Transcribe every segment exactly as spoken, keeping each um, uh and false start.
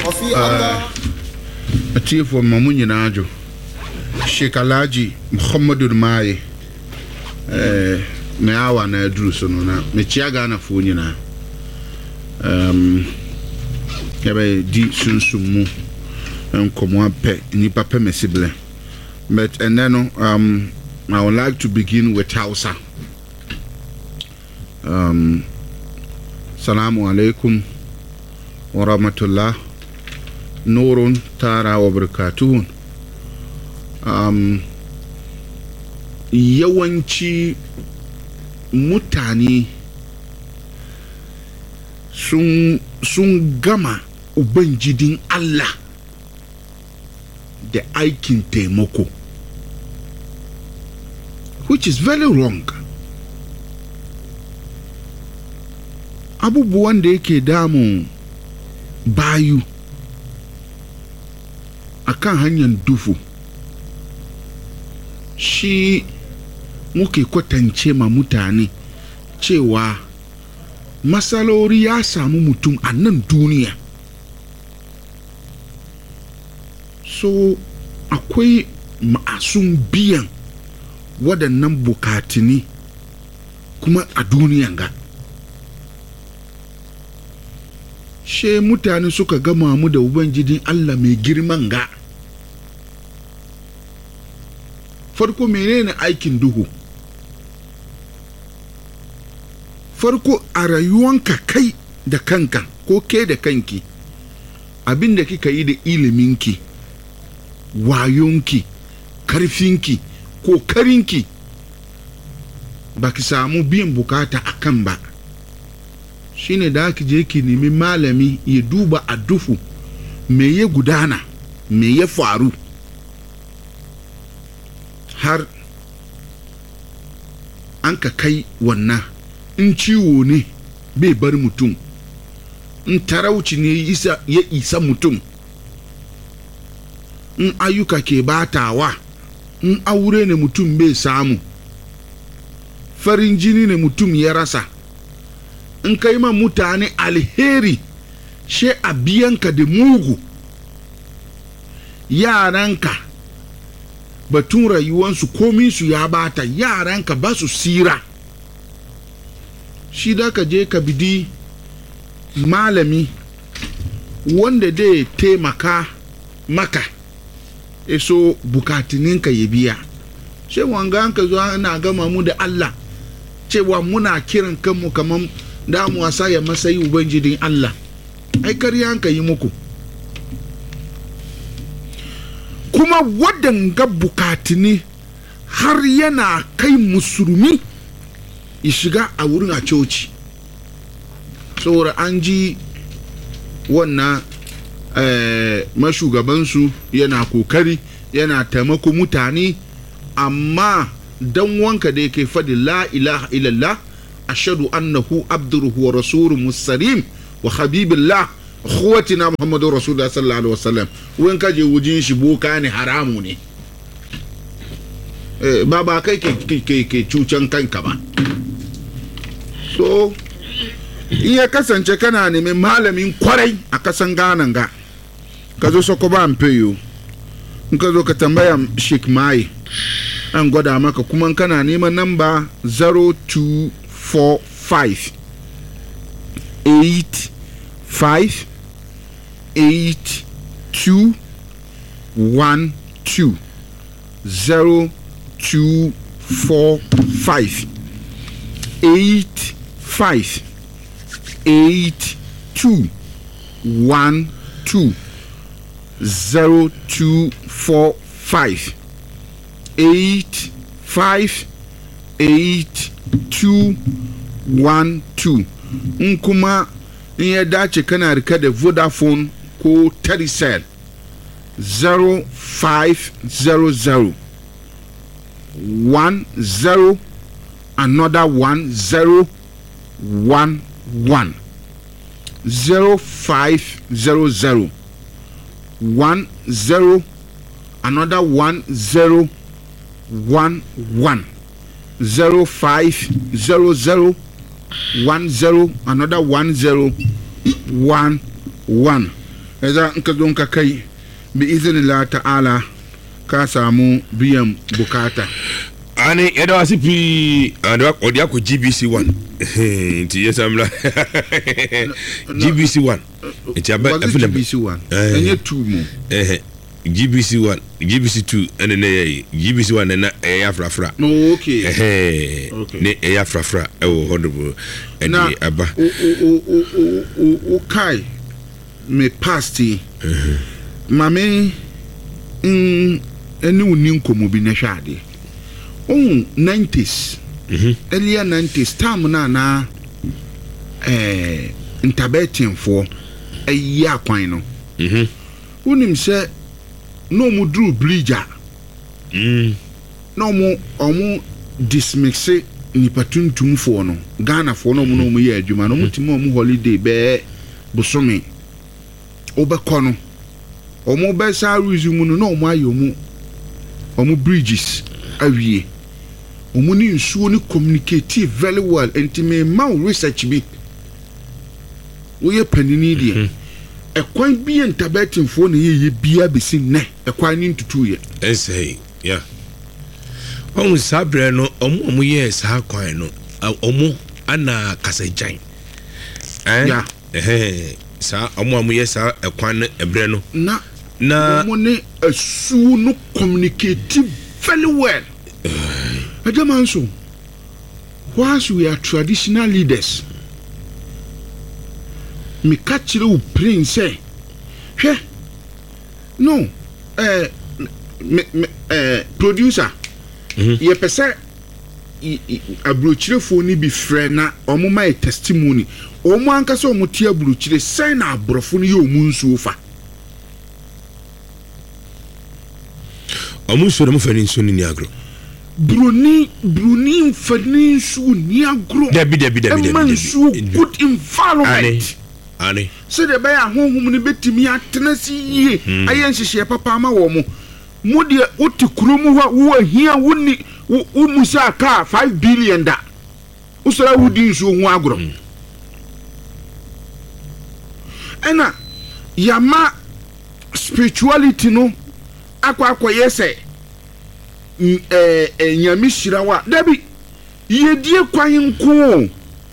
وفي الله أتيف وماموني ناجو Sheikh Alhaji Muhammadu Mai eh me awa na adruso no na me chiaga na fo nyina um yabe di sunsumu enkomo ape ni papa mesible but and then um I would like to begin with Hausa. um Assalamu alaikum wa rahmatullah nurun tara wa barakatuh. Um, yawanci mutane sun sun gama ubangijin Allah da aikin taimako, which is very wrong. Abubuwan da yake damun bayu akan hanyar dufu shi muke kwatance ma mutane cewa masalori ya samu mutum a nan duniya, so akwai ma'asun biyan waɗannan bukatuni kuma a duniyan ga she mutane suka gama mu da ubangijin Allah mai girman ga. Farko menene aikin duhu? Farko a rayuwanka kai da kanka ko ke da kanki, abinda kika yi da iliminki, wayonki, karfinki, kokarinki, ba ki samu biyan bukata akan ba, shine da ki je ki nemi malami ya duba a duhu me ya gudana, me ya faru, har an ka kai wannan. In ciwo ne bai bar mutum, in tarauci ne ya isa mutum, in ayyuka ke batawa, in aure ne mutum bai samu, farin jini ne mutum ya rasa, in kai ma mutane alheri she a biyanka da mugu, yaranka batun rayuwansu komi su ya bata, yaranka ba su sira, shi da ka je ka bidi malami wanda dai taimaka maka eso bukatuninka ya biya. She wanga an ka zo ana gama mu da Allah cewa muna kiran kanmu kaman da mu wasa ya masayi ubangijin Allah, ai kariya ka yi muku. Kuma waɗanga bukatuni har yana kai musulmi ya shiga a wurin a coci, saboda an ji wannan eh, mashugabansu yana kokari yana taimako mutane, amma dan wanka da yake faɗi la ilaha illallah ashhadu annahu abduhu wa rasuluhu musalim wa habibillah khuwatina muhammadu rasulullah sallallahu alaihi wasallam, wen ka je wujin shi boka ne, haramu ne. eh, ba ba kai ke ke ke cucan kanka ba. So in ya kasance kana neman malamin kwarai a kasan Ghana ga, ka zo soko ba ampeyo, in ka zo ka tambaya Sheikh Mai an gwada maka, kuma kana neman namba zero two four five eight five eight two one two zero two four five eight five eight two one two zero two four five eight five eight two one two. In kuma in ya dace kana rika da Vodafone ko Telcel zero five zero zero one zero another one zero one one zero five zero zero one zero another one zero one one zero five zero zero one zero another one zero one one Eza nkadon ka kai bi iznillah ta'ala ka samu biyan bukata. Ani yada wasi pi anda odi ako G B C one. Ti yesamla. G B C one. Ti aba G B C one. Enye two mu. Eh G B C one, G B C two ene ne G B C one na e afra fra. No okay. Eh ne e afra fra e wo honorable ene aba. O o o o o kai me pasti. Eh. Mame mm ene uni nkomo bi na hwade. Oh, nineties. Mhm. Earlier nineties time na na eh interbeting for a year kwan no. Mhm. Unim se no mu drew bridger. Mm. No mu omu dismixe ni patuntum for no. Ghana for no mu no mu ye adwuma no mutimo mu holiday be bosome. Obekọ no. Omu be sa resume no no mu ayomu. Omu bridges awie. Omuni nsuo ni communicate very well enti me ma research bi wo ye panini de ekwan bi entabetin fo na ye bia besi ne ekwan ni ntutu ye ensei yeah omu sabre no omu omu ye sa kwan no omu ana kasajan eh yeah eh sa omu omu ye sa ekwan ebre no na na omu ne asu no communicate very well. Ajamanso, whilst we are traditional leaders, me catch you prince say, hey, no, eh, me, me, eh, producer, mm-hmm. Ye pesa, a bruchire phone be friend na omo my testimony, omo ankasa omo tia bruchire say na abrofo yo munsu fa. Omo so dem fani so ni agro. Bruni Bruni mfani nsu ni agro. Debi debi debi debi. Mansu good environment. Ani. So the bay honhum ni betimi atena si yie. Aye nhihye papa ma wo mo. Mo de oti kuromu wa wo ahia woni wo musa ka five billion da. Usara wudi nsu ho agro. Ena yama spirituality no akwa akwa yese eh eh nyame shirawa dabi yedie kwan nko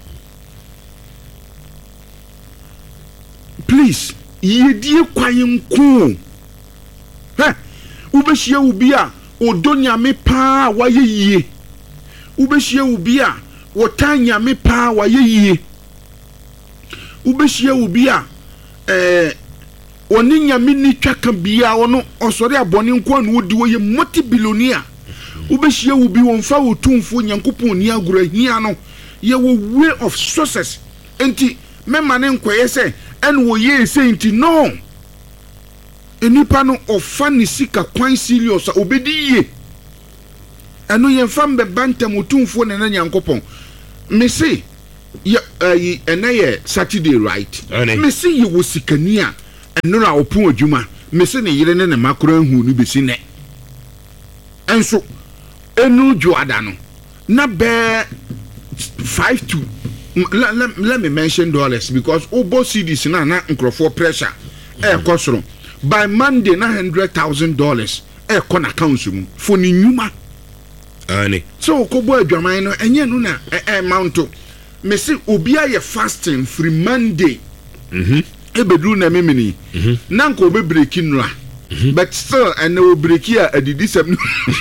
please yedie kwan nko ha ubehia ubi a odo nyame pa wa yeyie ubehia ubi a wota nyame pa wa yeyie ubehia ubi a eh oni nyame ni twaka bia ono osori abone nko na odi wo ye multi-billionaire ubehia ubi wonfa wotumfo nyankopon ni agoro hia no ye wo way of success enti mema ne nkoye se en wo ye se enti no enipa no ofa ni sika kwan serious obedi ye eno ye mfa mbe bantam wotumfo ne na nyankopon me se ye ayi enaye Saturday right me se ye wo sikani a eno na opon adwuma me se ne yire ne ne makoro hu ni besi ne enso enu juada no na be five to let, let, let me mention dollars because obo C Ds na na nkrofo pressure e kosoro by Monday na one hundred thousand dollars e ko na account mu for ni nyuma ani so ko bo adwaman no enye no na e amount me se obi aye fasting free Monday mhm e bedru na memini mhm na nko be breaking no Mm-hmm. But still, I know break here at the December.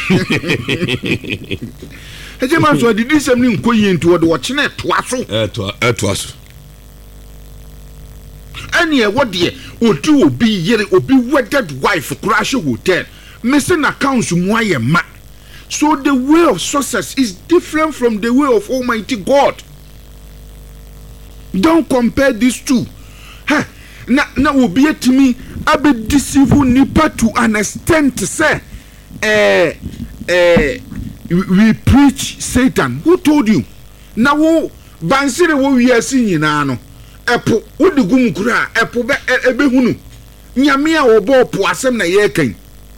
As man so the December going toward watching it twice. Uh, twice. And yeah, what dear, or two will be yet or be wedded wife crash a hotel. Missing accounts why ma. So the way of success is different from the way of Almighty God. Don't compare these two. Huh? Na na obi etimi abe deceive nipa to an extent say eh eh we preach Satan. Who told you? Na wo bansire wo wiase nyina no epo wo de gum kura epo be ebe hunu nyame a obo po asem na ye kan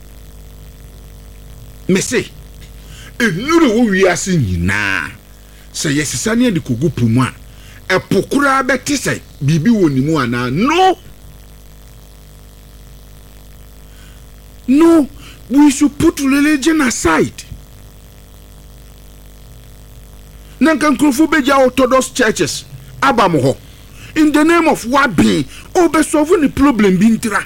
me say enuru wo wiase nyina say yesisa ne de kogu pumu a epo kura beti say bibi woni mu ana no No, we should put religion aside. Nanka nkrofo beja Orthodox churches abamo ho in the name of what being obe solve the problem bintira.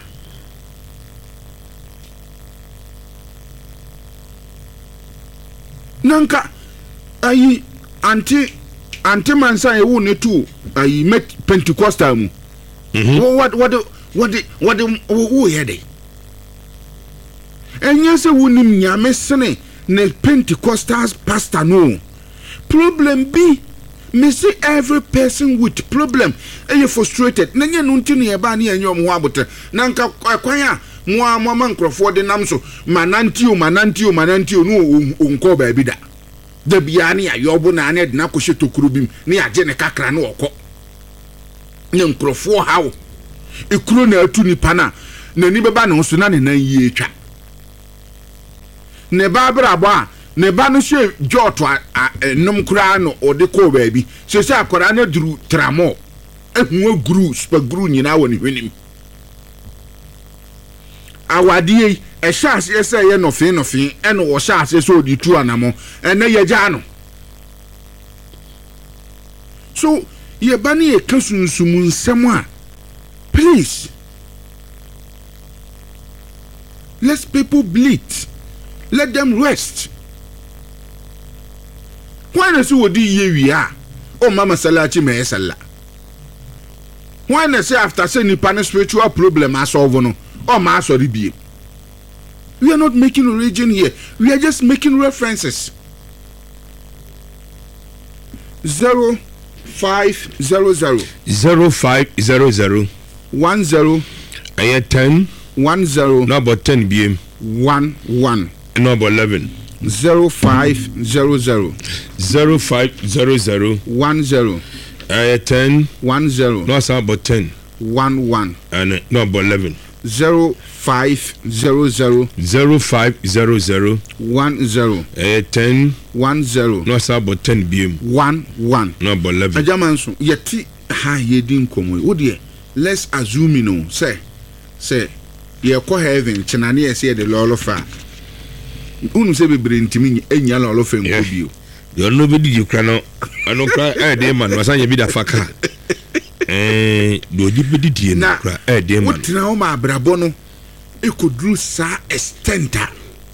Nanka ayi anti anti mansa ewu ne tu ayi met Pentecostal mu. Mm-hmm. What what what what who here dey? Enye se wunim nyame sene ne Pentecostals pastor no. Problem B, me see every person with problem. And you frustrated. Nanya nunti ni eba ni enyo mwa bote. Nanka kwanya mwa mwa mankrofo de namso mananti o mananti o mananti o no unko ba bi da. Da bia ni ayobo na ane de na kohye tokurubim ni age ne kakra na okọ. Ne nkrofo hawo. Ekuro na atu nipa na na ni beba na so na ne nan yi etwa. Ne ba bra bo a ne ba no hye joto nom kura no ode ko ba bi se se akora na duru tramo ehu aguru super guru nyina woni hwenim awade e hyase ese ye no fin no fin e no wo hyase so odi tu anamo e na ye gya no so ye ba ne ye kasunsumu nsem a please let people bleed, let them rest. Why na so wodi ye wi a o mama salachi me sala. Why na say after say ni pan spiritual problem asolve no o ma asori bie. We are not making religion here, we are just making references. Zero five zero zero zero five zero zero one zero aye ten one zero number ten biem one one number eleven zero five zero zero zero five zero zero one zero uh, ten one zero no about ten one one and uh, number eleven zero five zero zero zero five zero zero one zero uh, ten one zero no about ten b m one one number eleven. Ajamanso yeti ha yedin komo wo de let's assume no say say ye ko heaven chenane ye say the lolo fa unu se bebre ntimi enya lolo fa nko bio yo no be di kra no ano kra e de man wasanya bi da faka eh do di be di na kra e de man wotina o ma abrabo no e kodru sa extenta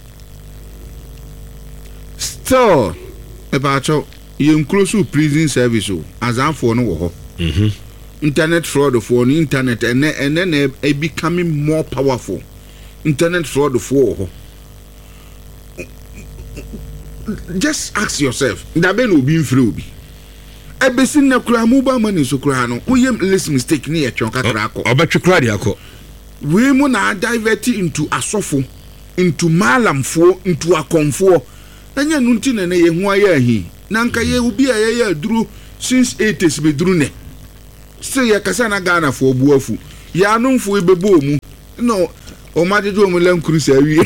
still about you include prison service o azanfo no wo ho mhm internet fraud for on internet and and then e becoming more powerful internet fraud for just ask yourself that ben will be free obi e be sin na kura mobile money so kura no we less mistake ni e twon kakra akọ obetwe kura de akọ we mu na divert into asofo into malamfo into akonfo anya nu nti na ye hu aye ahi na nka ye obi aye ya duru since eighties be duru ne say ya kasa na Ghana for buafu ya anumfo ebebo mu no o ma dedo mu lankuru sa wi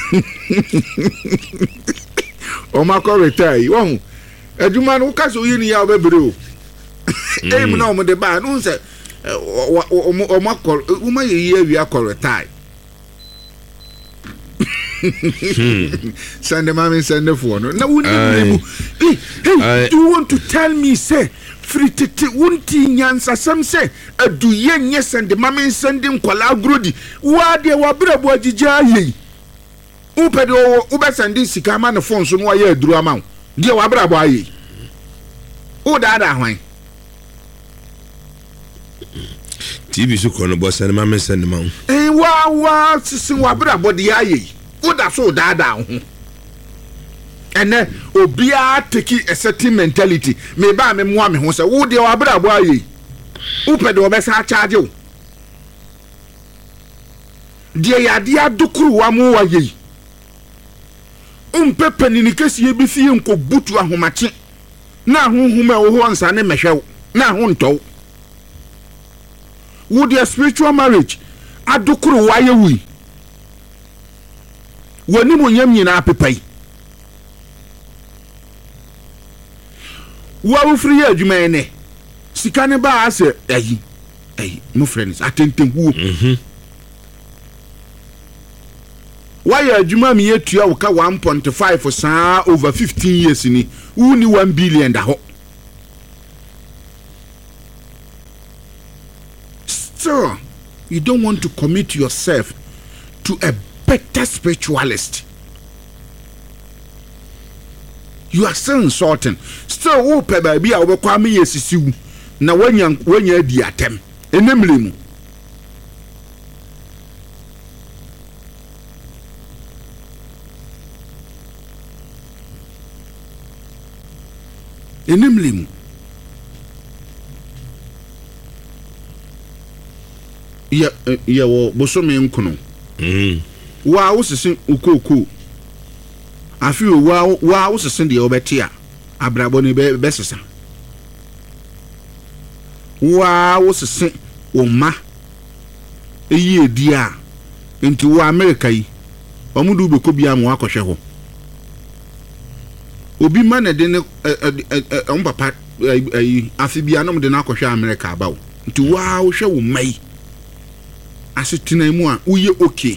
o ma ko retire won aduma no ka so yini ya obebre o e mu na o mo de ba no say o ma ko o ma ye ye wi akọ retire send the mommy send the phone no we need hey hey do you want to tell me say fritete wonti nyansa sam say aduye nye send mama send nkwala agrodi wa de wa brabo agija yi upede o ube send sika ma na phone so no ya aduru ama de wa brabo ayi o da da hwan T V so kono bo send mama send ma eh wa wa sisi wa brabo de ayi o da so da da ho ene obia take a certain mentality me ba me moa me ho se wo de wa brabo ayi upe de obesa charge o de ya de adukuru wa mu wa yi umpe panini kesi e bi fie nko butu ahomache na honhom e wo ho nsa ne mehwew na ho ntow wo de spiritual marriage adukuru wa ye wi woni mo nyam nyina apepai wa free ya adwuma ene sika ne ba ase ayi ayi mo friends atentem huo mhm why adwuma me yetua wo ka one point five saa over fifteen years ni wo ni one billion da ho still you don't want to commit yourself to a better spiritualist. You are still insulting. Still wo pe ba bia wo kwa me yesisiu na wanya wanya di atem enemle mu. Enemle mu. Ya ya wo bosome nkono. Mm. Wa wo sese ukoko. Afi wa wa wo sese de obeti a abrabo ne be besesa. Wa wo sese wo ma eyi edi a enti wo America yi omudu be ko bia mo akohwe ho. Obi ma na de ne on papa afi bia no de na akohwe America abawo. Enti wa wo hwe wo mai asetina mu a uye okay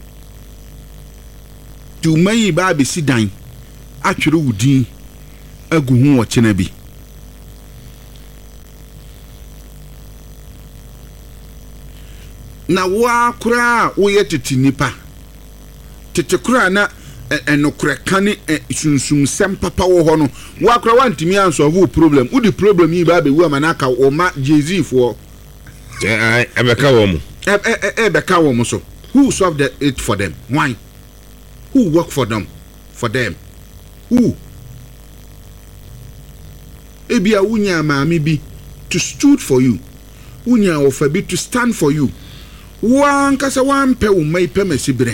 tu mai ba be sidan atwere wudin agu hu wo chena bi na wa kura uye tete nipa tete kura na enokure kane sunsum sem papa wo ho no wa kura wantimi anso of problem udi problem yi ba be wu amanaka o ma Jay-Z for eh ebeka wo mu Eh, eh, eh, Beka woman so. Who solved the, it for them? Why? Who work for them? For them? Who? Ebia unya maami bi to stood for you. Unya offer bi to stand for you. Wan kasa wan pe wo mai pe mesibire.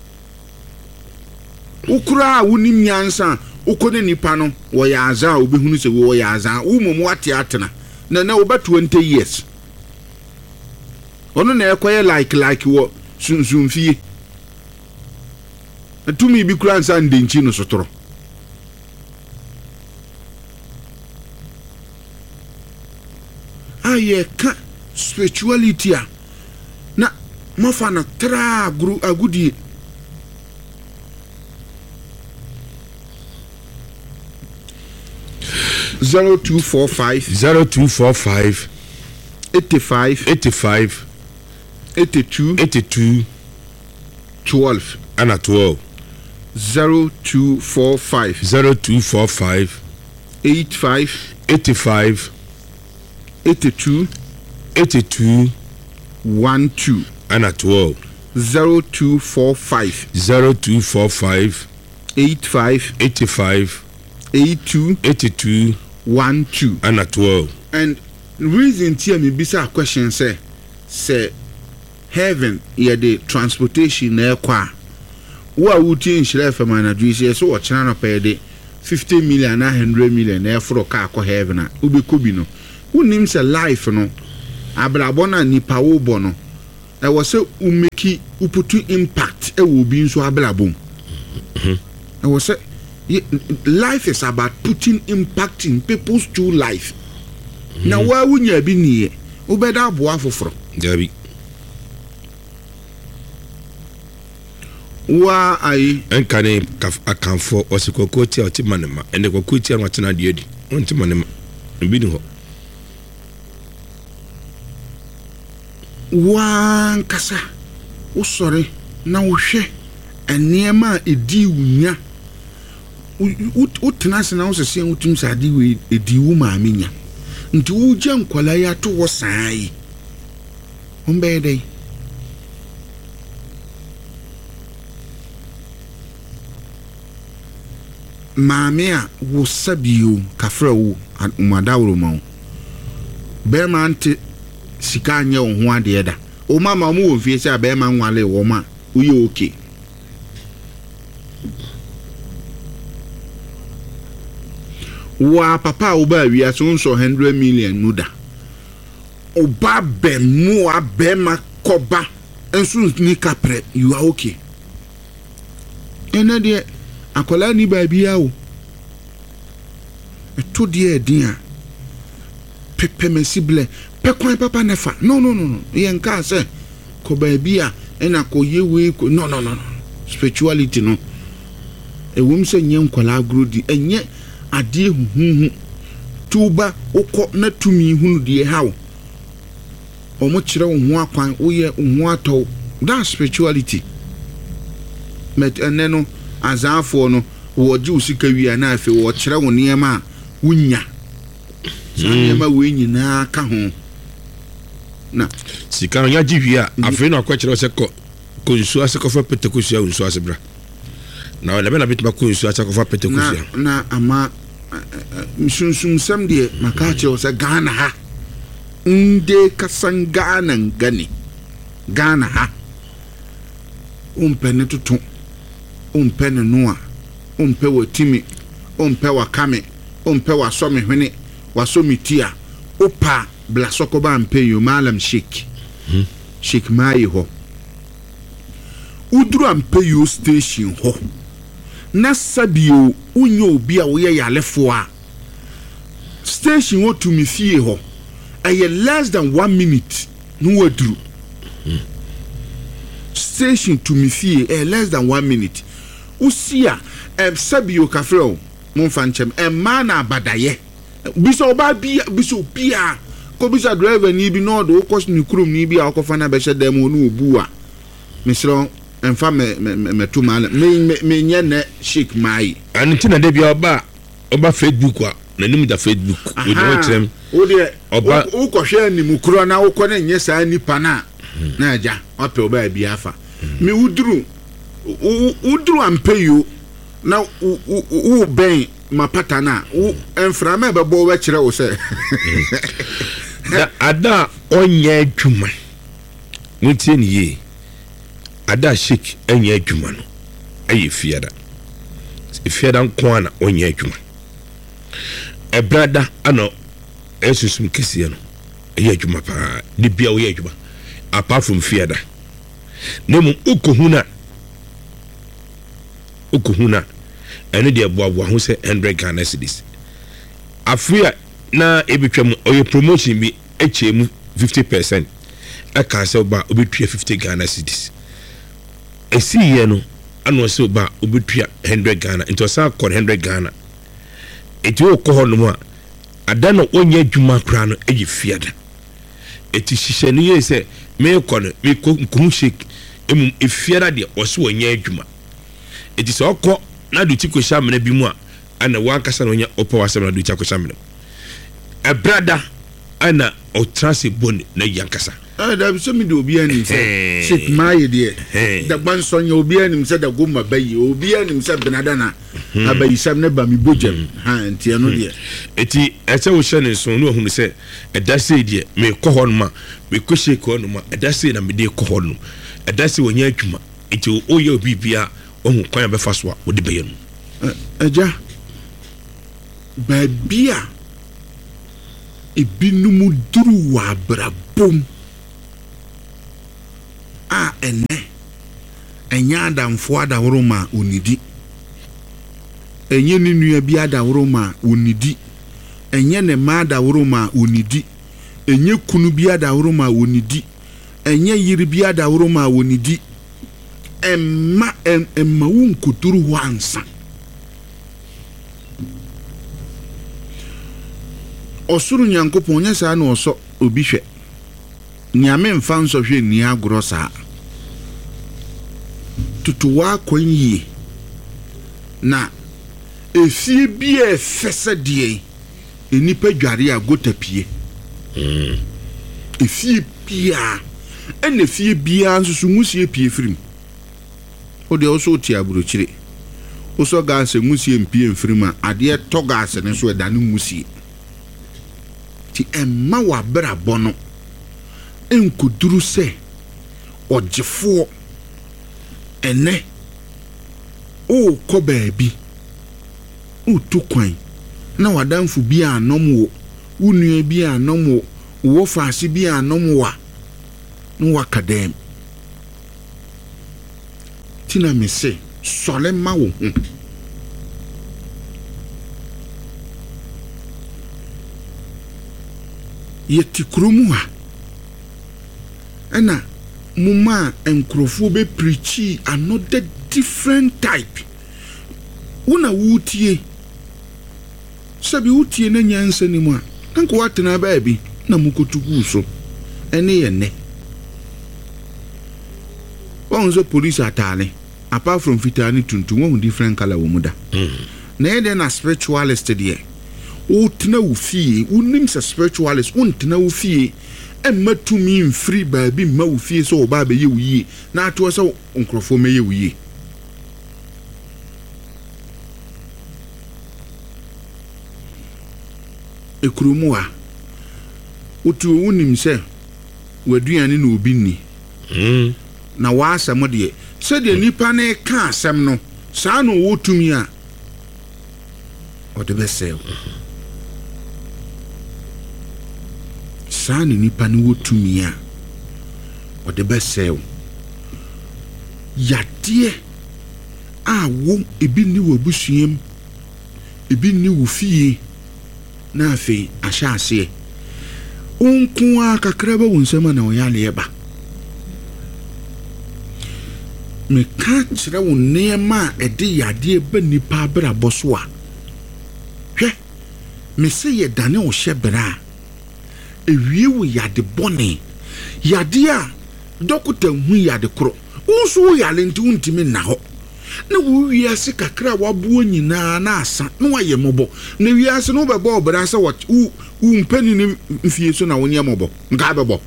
Ukura wunim nyansa ukone nipa no wo ya aza obehunu se wo ya aza wo momo ate atena. Na na oba twenty years. Ono na ekoye like like wo sunsunfie atumi bi kura nsa ndenchi no sotoro aye ka spirituality a na mafana tra guru agudi zero two four five zero two four five eighty-five eighty-five eighty-two eighty-two twelve and at twelve zero two four five zero two four five eighty-five eighty-five eighty-two eighty-two one two and at twelve zero two four five zero two four five eighty-five eighty-five eighty-two eighty-two one two and at twelve. And reason tia me bisa question say say heaven yeah the transportation na kwa wo a wuti nhire fa manadu say so wo chena no pay de fifty million na one hundred million na fro ka akọ heaven na ubikobi no unim say life no abrabo na nipa wo bo no e wo say umeki uputu impact e wo bi nso abrabo e wo say life is about putting impact in people's true life. Mm-hmm. Na wa wunya bi niye ubeda abo afoforo Gabi wa ai enkane akanfo osikoko ti oti manema ende kokko ti an watena de adi onti manema bi ni ho wa nkasa usore na wohwe enema edi wunya utena se na wo sese utum sade we edi wu maamenya nti wo gya nkwala ya to wo sai ombe dey maame a wo sabio kafra wo umadawro ma be ma ante sika anya wo ho ade da o mama mo wo fie se be ma nwale wo ma uye okay wa papa oba wi so nso one hundred million muda oba be mu abe makoba enso ni kapre you are okay ena de akola ni ba bia o eto de edin a pepe mesible pe kwan papa nefa no no no no yen ka se ko ba bia ena ko yewe ko no no no no spirituality no ewum se nye nkwala agrodi enye ade huhu tuba ukọ na tumi hunu de hawo omo kire wo ho akwan wo ye ho atọ that spirituality met eneno azafo no wo ji usika wi ana afi wo kire wo niema wunya niema we nyina ka ho na sika nya jihia afi na akwa se ko ko nsu ase ko fa petekusu ya nsu ase bra na wala bena bitma ko nsu ase ko fa petekusu ya na ama msunsum sam de maka kire se Ghana ha nde kasan Ghana ngani Ghana ha umpe ne tutu umpe ne noa umpe watimi umpe wakame umpe wasome hwene wasome tia opa blasoko ba mpe yo malam Sheikh hmm. Sheikh mai ho udru ampe yo station ho na sabio unyo obi a wo ye yalefo a station wo tumi fie ho aye less than one minute no wadru hmm. station tumi fie eh less than one minute usia em sabio kafreo mon fanchem em mana abadaye biso ba bia biso bia ko bisa driver ni bi no do ko ni krum ni bi akofa na be shedem onu obu a misro emfa me me to mal me me nye na Sheikh mai anti na de bia oba oba Facebook a na nim da Facebook we do trem o de oba o ko hwe ni mukro na wo ko na nye sa nipa na na aja ope oba bia afa me uduru uduru ampeyo na u ben mapata na u enframa be bo we kire wo se da ada onye adwuma mutie ni ye ada Sheikh enye adwuma no aye fiada fiada nko na onye adwuma e brada ano esusum kese no aye adwuma pa ni bia wo ye adwuma apart from fiada nemu ukohuna ukohuna ene de aboabo ho se one hundred Ghana cedis afia na ebitwam oye promotion bi echemu fifty percent aka se oba obetua fifty Ghana cedis esi ye no ano se oba obetua one hundred Ghana into sa ko one hundred Ghana eti o ko hono a ada no onye adwuma kra no eji fiada eti hihye no ye se me ko no me ko nkum Sheikh emu efiada de o se onye adwuma eti so ko na do tiko shamene bi mu a ana wankasa no nya opa wasem na do tiko shamene a brother ana o trase boni na yankasa ah da bi so mi do obi ani se Sheikh mai de da gbanso nya obi ani se da goma bayi obi ani se benadana abayi sam na ba mi bojem ha enti no de eti ese wo hye ne so no hunu se eda se de me ko ho no ma me ko Sheikh ho no ma eda se na me de ko ho no eda se wo nya adwuma eti o ye obi bia ohu kwan be fa so a wo de be yenu eja ba bia ebinumu duru wa brabom a ene enya adamfo adaworo ma onidi enye ni nua bi adaworo ma onidi enye ne ma adaworo ma onidi enye kunu bi adaworo ma onidi enye yiri bi adaworo ma onidi emma emma won kuturu wansa osuru nyankopon nya sa na oso obi hwe nyame mfa nso hwe ni agoro sa tutuwa kwenyi na efie bi efese die enipa dware agotapie mm efie bia ene efie bia nso musie pie firim o de oso ti aburochire oso gas musie mpie mfirima ade to gas ne so eda ne musie ti emma wa bra bono enkuduru se ogefo ene o ko baabi o to kwan na wadanfo bi anom wo unua bi anom wo wo faase bi anom wa no wakadem tina me se sole ma wo hu yeti krumu ha ana muma enkrofo be preachi another different type una wutie sabi wutie na nyansa ni mu a anko watena ba bi na mukotugu so ene ye ne onzo police atale apart from fitani tuntum one different color wo muda mm. na ede na spiritualist de wotena wo fie wonim sa spiritualist wontena wo fie emma tumi mfiri ba bi ma wo fie so ba ba ye wo yi na ato so nkrofo me ye wo yi ekrumu a wotu wonim se waduane na obi ni mm. na waasam de se de nipa na ka asem no saa no wotumi a o de bese saa ni nipa na wotumi a o de bese yade a wo ebi ni wo busuam ebi ni wo fie na afi ahya ase unku aka kraba wunsema na oyale eba me ka kire wo nema ede yade eba nipa bra boso a hwe me se ye dane wo hyebra ewie wo yade bone yade a dokota hu yade kro unso wo yale nti untimi na ho na wo wiase kakra wabuo nyina na asa na waye mobo na wiase no bebo obra sa wo umpani ni mfie so na wonya mobo nka bebo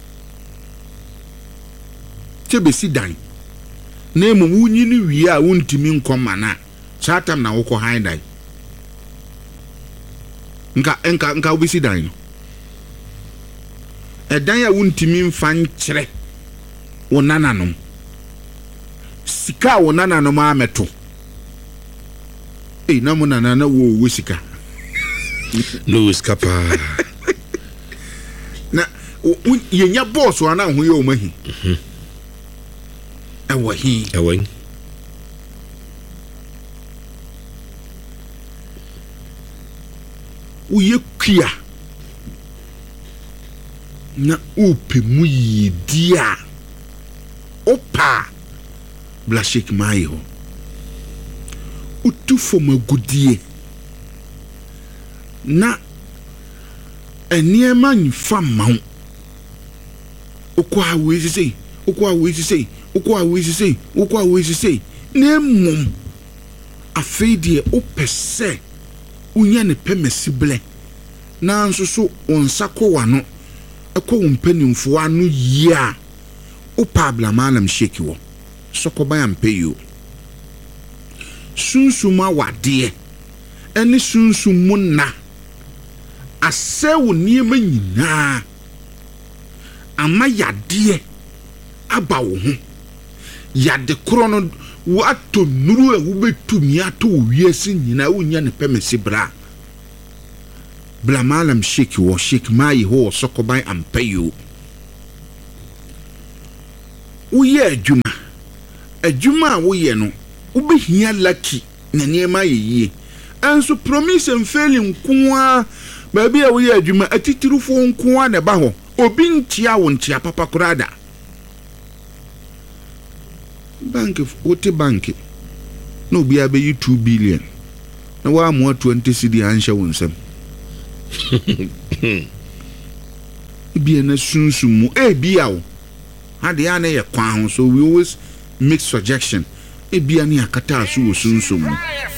chebe si dan na emu wunyi ni wie a wontimi nkoma na satam na woko han dan nka nka nka obi si dan no edan ya wontimi mfa nkyere wonananom sika wonana no ma meto eh na mo nana na wo wo sika no skapa na yenya boss wana ho ye o mahi mhm ewo hi ewo uye kia na upe mu yidia opa blashik mayo utu foma gudie na eniema nfa mawo okwa we sisi okwa we sisi okwa we sisi okwa we sisi na mum afedie opese unya ne pemesible na nso so onsako wano ekwo mpanimfo anu yia opabla malam sheki wo sokoba yampeyo sunsuma wade ene sunsumu na asewo niema nyina ama yade aba wo ho yade kro no wato nuru a wo betumi ato wiase nyina wonya ne pemesi bra bla malam sheki wo sheki mai ho sokoba ampeyo uye adwuma adwuma wo ye no ubehia lucky na niema yeye anso promise and failing nkoa ba bia wo ye adwuma atitirufo nkoa na ba ho obi ntia wo ntia papa kurada bank wote bank no obi abeyi two billion na wa mo twenty cedi ansha wonsam bia na sunsumu e bia wo hade ya na ye kwan so we always make suggestion e bia ni akata so wo sunsumu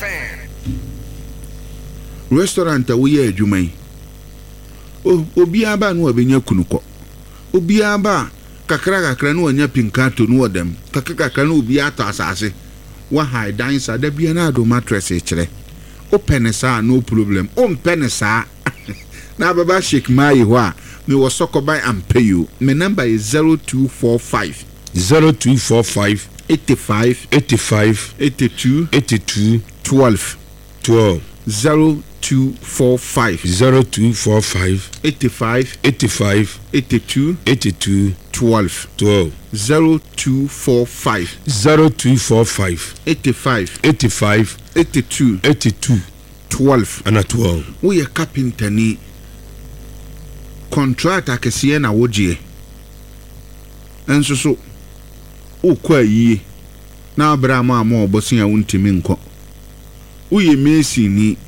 restaurant wo ye adwuma yi o obi aba no obenya kunuko obi aba kakra kakra no anya pinkato no odem kakra kakra no obi ato asase wa high dancer da bia na do mattress e kire o penesa no problem o penesa na baba shake mai ho a me wo sokoban ampeyo me number is zero two four five zero two four five eighty-five eighty-five eighty-two eighty-two twelve twelve zero two four five zero two four five eighty-five eighty-five eighty-two eighty-two twelve twelve zero two four five zero two four five eighty-five eighty-five eighty-two eighty-two twelve and twelve we are carpenter ni contract akese na wogie enso so okwa yi na abra ma ma obosia wontimi nko uye mesi ni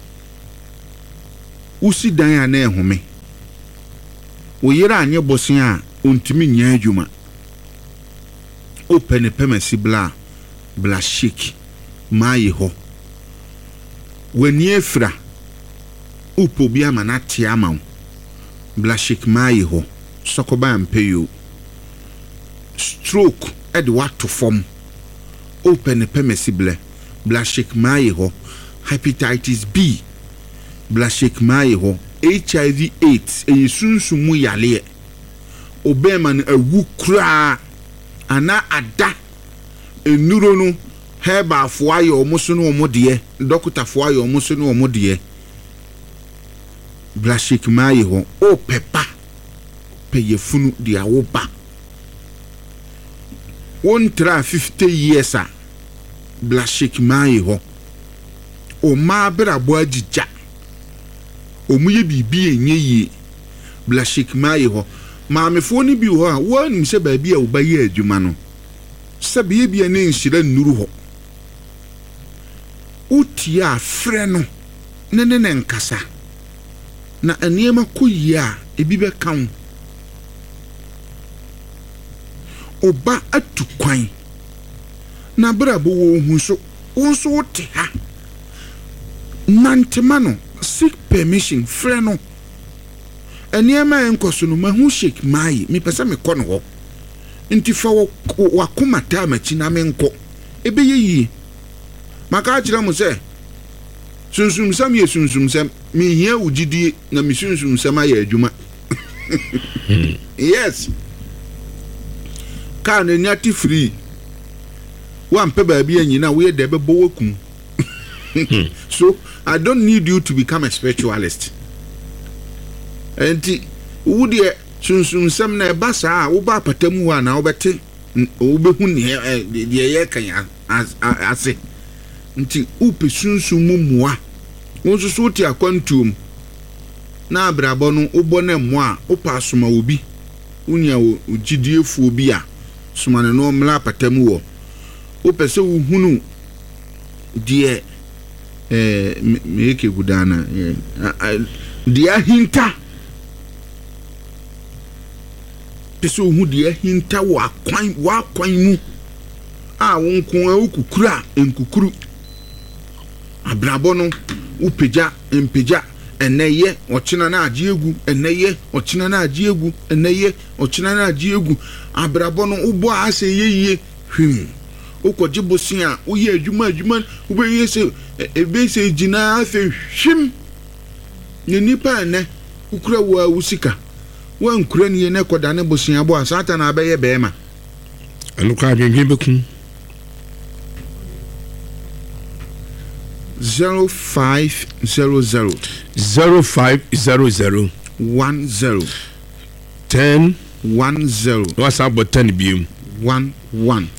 usi dan a na ehome uyira anye bosia ontimi nya adwuma open pemesi bla bla shake mai ho wani efra upo bia manati ama bla shake mai ho sokoba ampeyo stroke ed what to form open pemesi bla bla shake mai ho hepatitis B bla shake mai ho H I V AIDS e sunsumu yale obema na awu kura ana ada enuro no heba afo aye omoso no omode doctor fo aye omoso no omode bla shake mai ho o pepa peye funu dia wo ba one tra fifty years a bla shake mai ho o ma bra bo agija omuye bibi enye yi bla shake mai ho maamefo ni bi ho a wonim se ba bi a obaye adwuma no se bi bi ne nhira nnuru ho utia frɛ no ne ne ne nkasa na aniema koyi a ebi be kan oba atukwan na brabo wo hu so wo so wote ha mantema no seek permission frɛ no aniema enkoso no mahu shake mai me pesa me kɔ no ho nti fa wakoma ta machi na me nkɔ ebe yeyi maka akira mo se sunsum sam ye sunsum sam me hia ugidie na me sunsum sam aye adwuma yes ka na nyati free wan pe ba bi anyina we de be bo wakum so I don't need you to become a spiritualist enti wudi sunsum sam na eba saa wo ba patamu wa na wo bete wo be hu ne de ye kan ase nti upe sunsum mumua wonso so ti akwantum na abrabo no ubo na mo a upa asoma obi unya ogidiefu obi a soma ne no mla patamu wo upe se wo hunu die eh meke gudana dia hinta pese ohu dia hinta wa kwan wa kwan mu a wonko a ukukura enkukuru abrabo no upeja empeja eneye ochina na agi egu eneye ochina na agi egu eneye ochina na agi egu abrabo no ubo ase yeye hwim ukoje bosia uye adwuma adwuma ubeye se ebe se jina afe hwim ne nipa ne ukura wa usika wan kura ni ne koda ne bosia bo asata na abeye bema anuka adwendwen bekum zero five zero zero zero five zero zero one zero ten one zero what's up ten bium one one